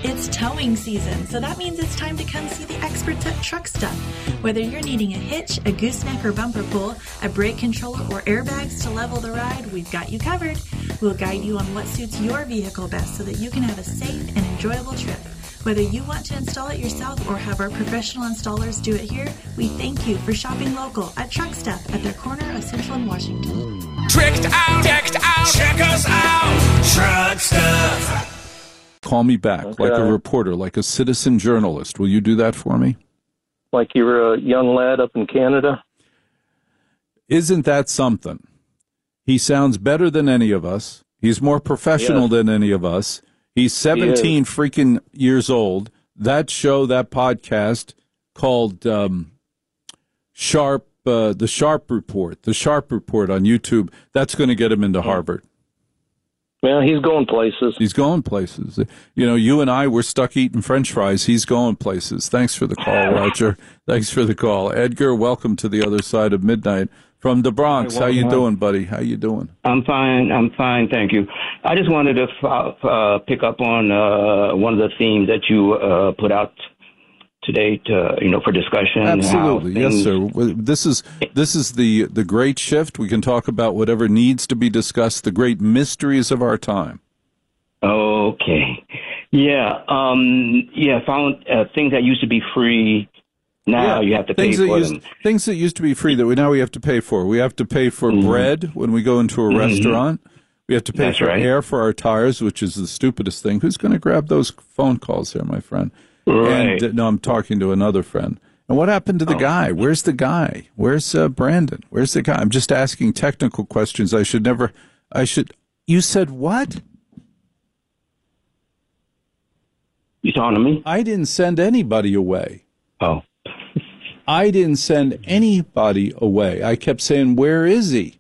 It's towing season, so that means it's time to come see the experts at Truck Stuff. Whether you're needing a hitch, a gooseneck or bumper pull, a brake controller, or airbags to level the ride, we've got you covered. We'll guide you on what suits your vehicle best so that you can have a safe and enjoyable trip. Whether you want to install it yourself or have our professional installers do it here, we thank you for shopping local at Truck Stuff at their corner of Central and Washington. Tricked out, decked out, check us out, Truck Stuff. Call me back, like a reporter, like a citizen journalist. Will you do that for me? Like you were a young lad up in Canada? Isn't that something? He sounds better than any of us. He's more professional than any of us. He's 17 freaking years old. That show, that podcast called Sharp, the Sharp Report on YouTube, that's going to get him into Harvard. Well, he's going places. He's going places. You know, you and I were stuck eating French fries. He's going places. Thanks for the call, Roger. Thanks for the call. Edgar, welcome to the other side of midnight. From the Bronx, how you doing, buddy? How you doing? I'm fine, thank you. I just wanted to pick up on one of the themes that you put out today, for discussion. Absolutely, yes, sir. This is the great shift. We can talk about whatever needs to be discussed, the great mysteries of our time. Okay, found things that used to be free. Now you have to pay for them. Things that used to be free that now we have to pay for. We have to pay for bread when we go into a restaurant. We have to pay for air for our tires, which is the stupidest thing. Who's going to grab those phone calls here, my friend? Right. And, no, I'm talking to another friend. And what happened to the guy? Where's the guy? Where's Brandon? Where's the guy? I'm just asking technical questions. You said what? You talking to me? I didn't send anybody away. Oh. I didn't send anybody away. I kept saying, where is he?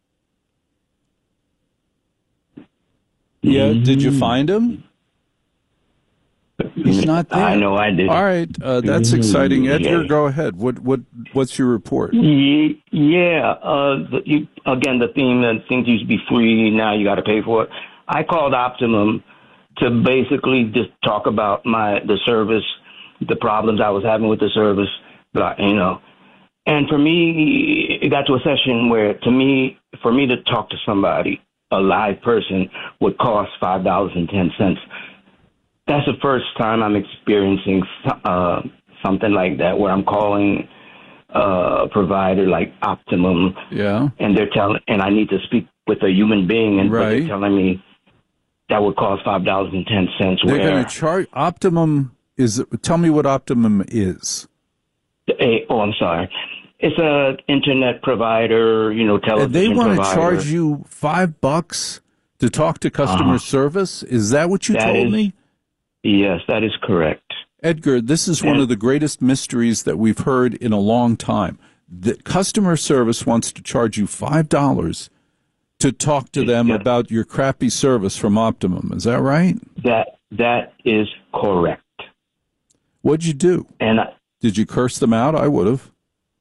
Yeah, did you find him? He's not there. I know I did. All right, that's exciting. Edgar, go ahead. What's your report? Again, the theme that things used to be free, now you got to pay for it. I called Optimum to basically just talk about the service, the problems I was having with the service, And for me, it got to a session where, for me to talk to somebody, a live person, would cost $5.10. That's the first time I'm experiencing something like that, where I'm calling a provider like Optimum, and and I need to speak with a human being, and they're telling me that would cost $5.10. They're going to charge Optimum. Tell me what Optimum is. I'm sorry. It's a internet provider, television. And they want provider. to charge you $5 to talk to customer service. Is that what you told me? Yes, that is correct. Edgar, this is one of the greatest mysteries that we've heard in a long time. The customer service wants to charge you $5 to talk to them about your crappy service from Optimum. Is that right? That is correct. What'd you do? Did you curse them out? I would have.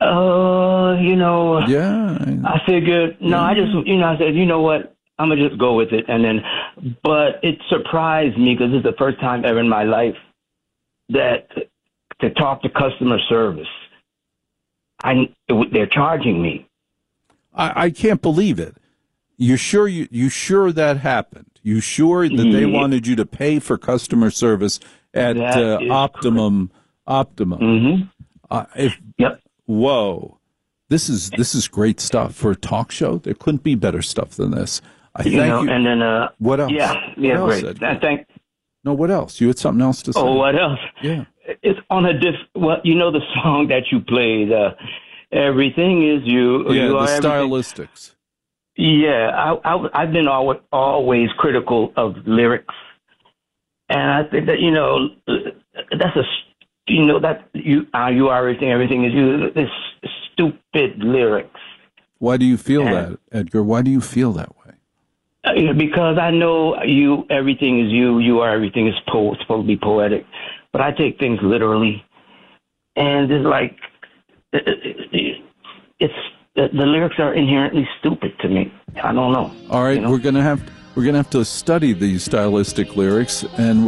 Yeah. I figured, I said, you know what? I'm going to just go with it. But it surprised me because this is the first time ever in my life that to talk to customer service, they're charging me. I can't believe it. You sure that happened? You sure that they wanted you to pay for customer service at Optimum? Optimum. Yep. Whoa. This is great stuff for a talk show. There couldn't be better stuff than this. Thank you. And then what else? Yeah, what great. No, what else? You had something else to say. Oh, what else? Yeah. It's on a the song that you played, Everything Is You. Yeah, you the are stylistics. Yeah, I've been always critical of lyrics. And I think that, that's that you are everything is you. This stupid lyrics. Why do you feel that, Edgar? Why do you feel that way? Because I know everything is you are everything is supposed to be poetic. But I take things literally. And it's like, the lyrics are inherently stupid to me. I don't know. All right, we're gonna have to study these stylistic lyrics, and